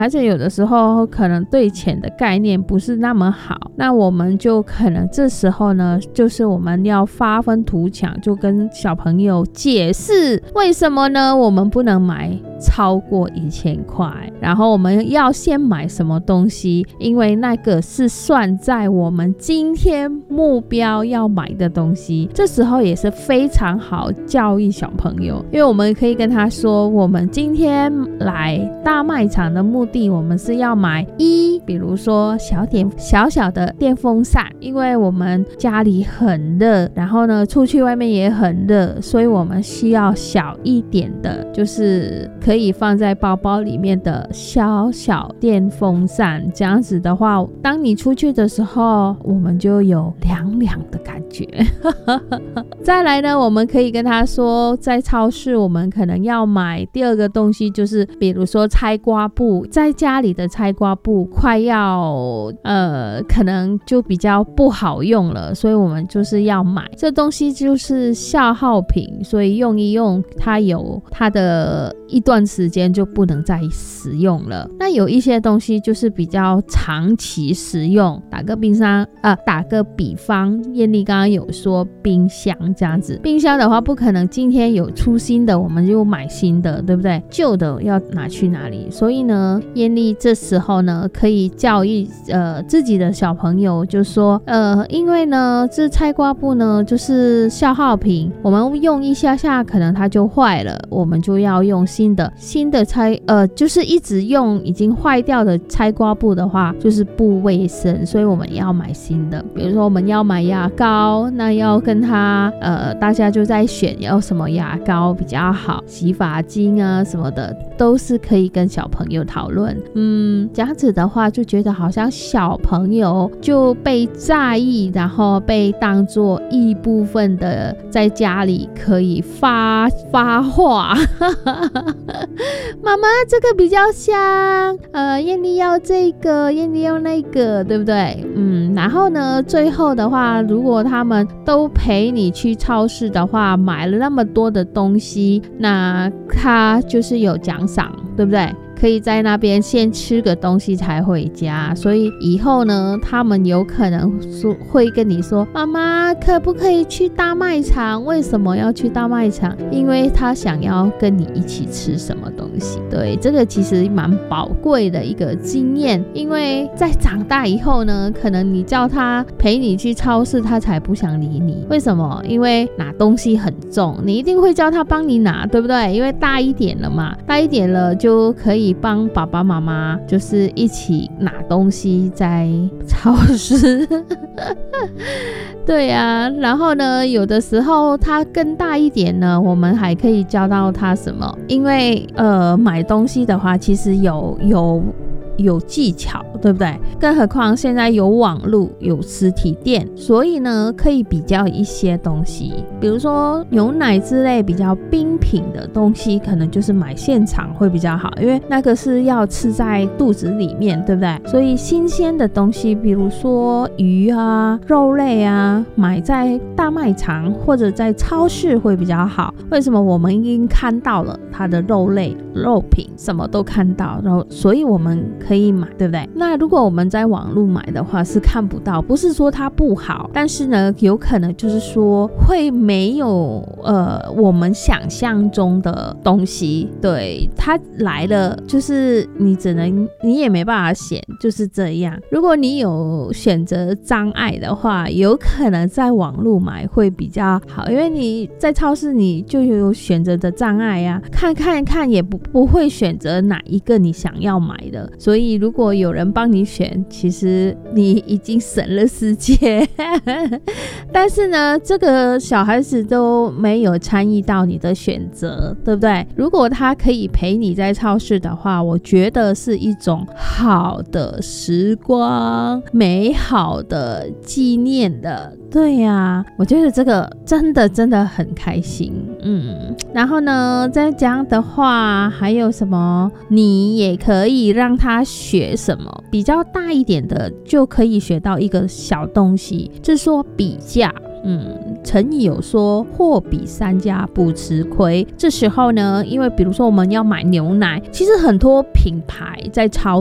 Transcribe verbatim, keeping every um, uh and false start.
而且有的时候可能对钱的概念不是那么好，那我们就可能这时候呢，就是我们要发愤图强，就跟小朋友解释为什么呢我们不能买超过一千块，然后我们要先买什么东西，因为那个是算在我们今天目标要买的东西。这时候也是非常好教育小朋友，因为我们可以跟他说，我们今天来大卖场的目的，我们是要买一，比如说小点小小的电风扇，因为我们家里很热，然后呢出去外面也很热，所以我们需要小一点的，就是可以放在包包里面的小小电风扇。这样子的话，当你出去的时候，我们就有凉凉的感觉再来呢，我们可以跟他说，在超市我们可能要买第二个东西，就是比如说菜瓜布，在家里的菜瓜布快要呃可能就比较不好用了，所以我们就是要买这东西，就是消耗品，所以用一用它有它的一段时间就不能再使用了。那有一些东西就是比较长期使用，打个冰箱呃，打个比方，燕丽刚刚有说冰箱这样子，冰箱的话不可能今天有出新的我们就买新的，对不对？旧的要拿去哪里？所以呢，燕丽这时候呢可以教育呃自己的小朋友，就说呃，因为呢这菜瓜布呢就是消耗品，我们用一下下可能它就坏了，我们就要用新的新的菜呃，就是一直用已经坏掉的菜瓜布的话，就是不卫生，所以我们要买新的。比如说我们要买牙膏，那要跟他呃，大家就在选要什么牙膏比较好，洗发精啊什么的，都是可以跟小朋友讨论。嗯，这样子的话就觉得好像小朋友就被在意，然后被当作一部分的在家里可以发发话妈妈这个比较香，呃，燕丽要这个，燕丽要那个，对不对？嗯，然后呢最后的话，如果他们都陪你去超市的话，买了那么多的东西，那他就是有奖赏，对不对？可以在那边先吃个东西才回家，所以以后呢他们有可能说会跟你说，妈妈可不可以去大卖场？为什么要去大卖场？因为他想要跟你一起吃什么东西。对，这个其实蛮宝贵的一个经验，因为在长大以后呢，可能你叫他陪你去超市，他才不想理你。为什么？因为拿东西很重，你一定会叫他帮你拿，对不对？因为大一点了嘛，大一点了就可以帮爸爸妈妈就是一起拿东西在超市对啊，然后呢有的时候他更大一点呢，我们还可以教到他什么，因为呃买东西的话其实有有有技巧，对不对？更何况现在有网络有实体店，所以呢可以比较一些东西，比如说牛奶之类比较冰品的东西，可能就是买现场会比较好，因为那个是要吃在肚子里面，对不对？所以新鲜的东西，比如说鱼啊肉类啊，买在大卖场或者在超市会比较好。为什么？我们已经看到了它的肉类肉品什么都看到，然后所以我们可以买，对不对？那如果我们在网络买的话是看不到，不是说它不好，但是呢有可能就是说会没有呃我们想象中的东西，对，它来了就是你只能你也没办法选，就是这样。如果你有选择障碍的话，有可能在网络买会比较好，因为你在超市你就有选择的障碍啊，看看看也不不会选择哪一个你想要买的，所以如果有人帮你选，其实你已经省了时间但是呢这个小孩子都没有参与到你的选择，对不对？如果他可以陪你在超市的话，我觉得是一种好的时光，美好的纪念的。对呀、啊，我觉得这个真的真的很开心。 嗯，然后呢，再这样的话，还有什么？你也可以让他学什么比较大一点的，就可以学到一个小东西，就是说比价。嗯，成语有说货比三家不吃亏。这时候呢，因为比如说我们要买牛奶，其实很多品牌在超